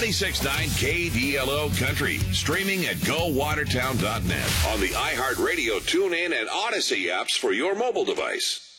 96.9 KDLO Country. Streaming at GoWatertown.net. On the iHeartRadio TuneIn and Odyssey apps for your mobile device.